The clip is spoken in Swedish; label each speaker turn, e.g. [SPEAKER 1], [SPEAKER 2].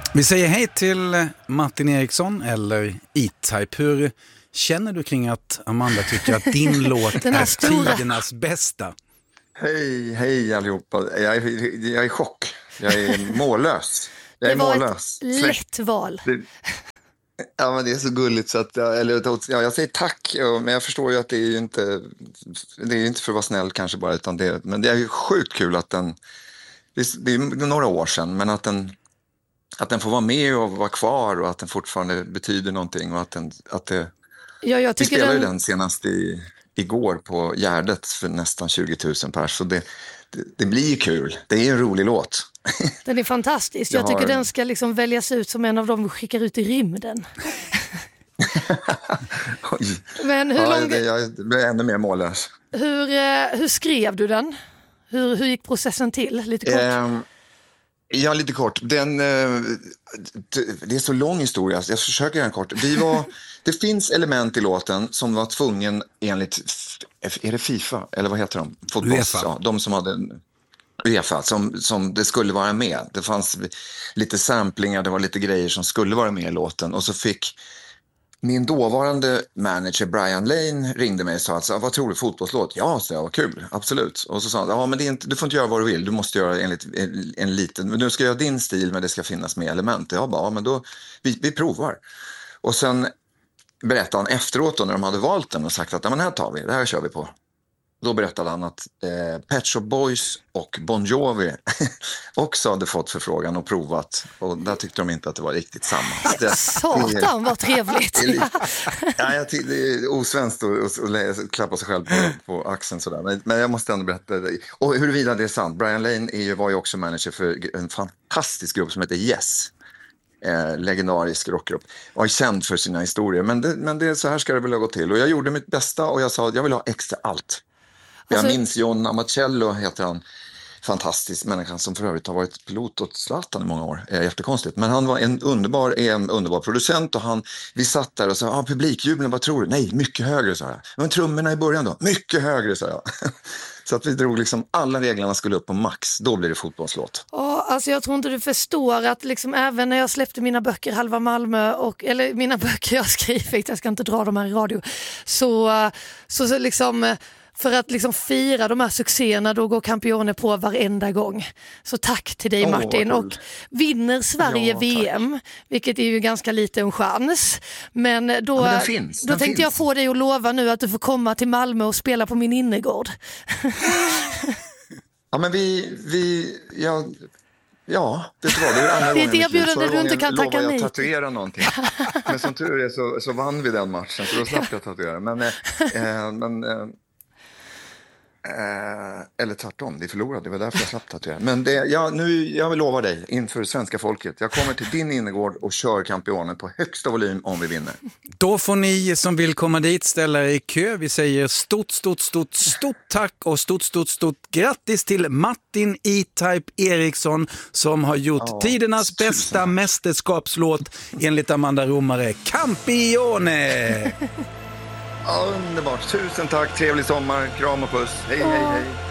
[SPEAKER 1] Vi säger hej till Martin Eriksson, eller E-Type. Hur känner du kring att Amanda tycker att din låt är tidernas bästa?
[SPEAKER 2] Hej allihopa. Jag är i chock. Jag är mållös.
[SPEAKER 3] Det var ett lätt val.
[SPEAKER 2] Ja, men det är så gulligt så att jag säger tack, men jag förstår ju att det är ju inte för att vara snäll kanske bara, utan men det är ju sjukt kul att det är några år sedan, men att den får vara med och vara kvar och att den fortfarande betyder någonting och jag tycker vi spelade ju den senast igår på Gärdet för nästan 20 000 pers, så det blir kul. Det är en rolig låt.
[SPEAKER 3] Den är fantastisk. Jag tycker den ska liksom väljas ut som en av dem vi skickar ut i rymden. Men
[SPEAKER 2] jag blir ännu mer mållös.
[SPEAKER 3] Hur skrev du den? Hur gick processen till? Lite kort.
[SPEAKER 2] Ja, lite kort. Det är så lång historia, jag försöker göra en kort. Det finns element i låten som var tvungen enligt, är det FIFA? Eller vad heter de?
[SPEAKER 1] UEFA.
[SPEAKER 2] Ja, de som hade UEFA, som det skulle vara med. Det fanns lite samplingar, det var lite grejer som skulle vara med i låten. Och så fick min dåvarande manager Brian Lane ringde mig och sa alltså, vad tror du, fotbollslåt? Ja, så jag, var kul, absolut. Och så sa han, ja men du får inte göra vad du vill, du måste göra enligt en liten, men du ska göra din stil, men det ska finnas med element. Jag bara, ja men då, vi provar. Och sen berättade han efteråt då, när de hade valt den och sagt att ja men det här kör vi på. Då berättade han att Pet Shop Boys och Bon Jovi också hade fått förfrågan och provat. Och där tyckte de inte att det var riktigt samma.
[SPEAKER 3] Satan, vad trevligt!
[SPEAKER 2] Det är osvenskt att klappa sig själv på axeln sådär. Men jag måste ändå berätta det. Och huruvida det är sant. Brian Lane var ju också manager för en fantastisk grupp som heter Yes. Legendarisk rockgrupp. Och är känd för sina historier. Men så här ska det väl gå till. Och jag gjorde mitt bästa och jag sa att jag vill ha extra allt. Jag minns John Amacello, heter han, fantastisk människa som för övrigt har varit pilot åt Zlatan i många år. Jättekonstigt. Men han var en underbar producent och vi satt där och sa, publikjubeln, vad tror du? Nej, mycket högre, sa jag. Men trummorna i början då? Mycket högre, sa jag. Så att vi drog liksom, alla reglerna skulle upp på max. Då blir det fotbollslåt.
[SPEAKER 3] Alltså jag tror inte du förstår att liksom, även när jag släppte mina böcker Halva Malmö eller mina böcker jag skrivit, jag ska inte dra dem här i radio, så liksom, för att liksom fira de här succéerna, då går Campione på varenda gång. Så tack till dig Martin. Och vinner Sverige VM, vilket är ju ganska liten chans. Men då tänkte jag få dig att lova nu att du får komma till Malmö och spela på min innergård.
[SPEAKER 2] Ja, men ja, det är
[SPEAKER 3] det är ett erbjudande du inte kan tacka nej.
[SPEAKER 2] Jag tatuera någonting. Men som tur är så vann vi den matchen, så då slapp jag tatuera. Eller tvärtom, vi förlorade, det var därför jag slapp tatuera. Men jag vill lova dig inför svenska folket, jag kommer till din innergård och kör Campionen på högsta volym om vi vinner.
[SPEAKER 1] Då får ni som vill komma dit ställa er i kö. Vi säger stort tack och stort grattis till Martin E-Type Eriksson som har gjort tidernas bästa mästerskapslåt enligt Amanda Romare, Campione.
[SPEAKER 2] Underbart, tusen tack, trevlig sommar, kram och puss, hej.